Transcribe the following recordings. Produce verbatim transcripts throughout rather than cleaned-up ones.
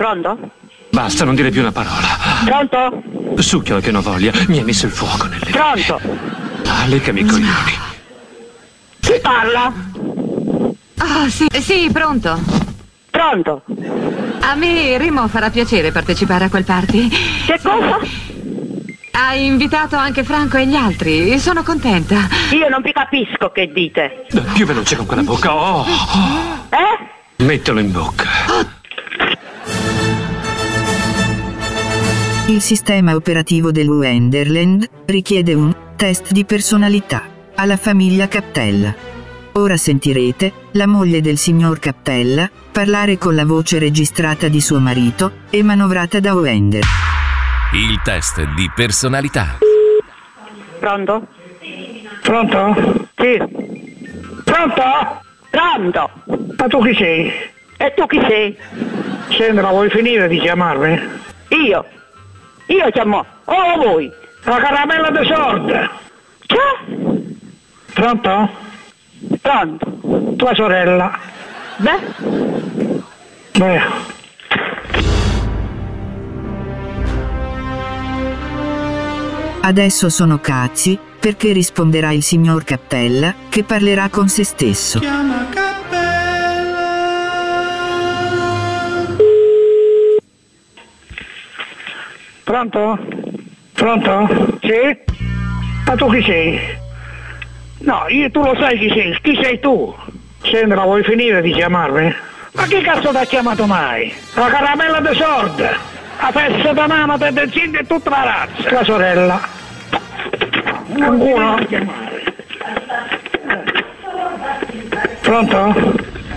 Pronto? Basta, non dire più una parola. Pronto? Succhialo che non voglia, mi hai messo il fuoco nelle... Pronto? Ah, leccami i coglioni. Chi parla? Ah, sì, sì, pronto. Pronto? A me Remo farà piacere partecipare a quel party. Che cosa? Hai invitato anche Franco e gli altri, sono contenta. Io non vi capisco che dite. Più veloce con quella bocca. Oh. Eh? Mettilo in bocca. Il sistema operativo del Wonderland richiede un test di personalità alla famiglia Cappella. Ora sentirete la moglie del signor Cappella parlare con la voce registrata di suo marito e manovrata da Wender. Il test di personalità. Pronto? Pronto? Sì. Pronto? Pronto? Ma tu chi sei? E tu chi sei? Sandra, vuoi finire di chiamarmi? Io? Io chiamo. O voi? La caramella de sorda. Che? Pronto? Pronto? Tua sorella. Beh? Beh. Adesso sono cazzi, perché risponderà il signor Cappella, che parlerà con se stesso. Chiama Cappella. Pronto? Pronto? Sì? Ma tu chi sei? No, io tu lo sai chi sei, chi sei tu? Sandra, vuoi finire di chiamarmi? Ma che cazzo ti ha chiamato mai? La caramella de sorda! La festa da mamma per decine e tutta la razza! La sorella! Ancora? Pronto?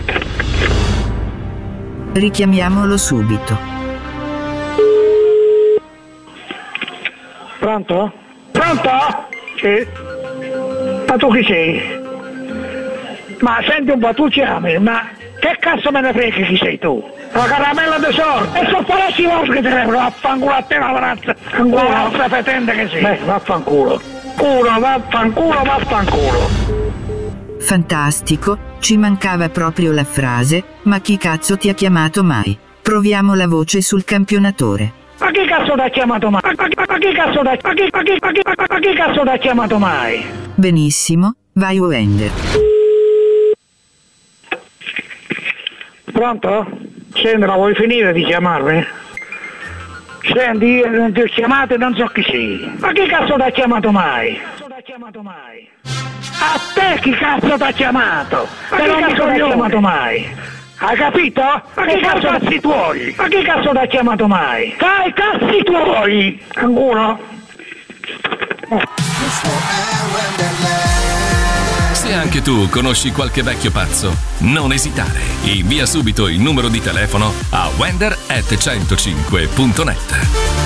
Richiamiamolo subito. Pronto? Pronto? Sì? Ma tu chi sei? Ma senti un po', tu chiami, ma che cazzo me ne frega chi sei tu? La caramella de sorda! E sono palazzi vostri che te ne vaffanculo a te la razza! La razza fetente che sei! Beh, vaffanculo! Culo, vaffanculo, vaffanculo! Fantastico, ci mancava proprio la frase, ma chi cazzo ti ha chiamato mai? Proviamo la voce sul campionatore. Ma chi cazzo ti ha chiamato mai? Ma chi, ma chi cazzo ti ha ma chi, ma chi, ma chi, ma chi cazzo ti ha chiamato mai? Benissimo, vai Wender. Pronto? Sandra, vuoi finire di chiamarmi? Senti, io non ti ho chiamato e non so chi sei. Ma chi cazzo ti ha chiamato mai? Cazzo ti ha chiamato mai? A te chi cazzo ti ha chiamato? Ma chi cazzo ti ha chiamato mai? Hai capito? Ma che cazzo cazzi tuoi? Ma chi cazzo ti ha chiamato mai? Dai cazzi tuoi! Ancora? Se anche tu conosci qualche vecchio pazzo, non esitare. Invia subito il numero di telefono a wender at centocinque punto net.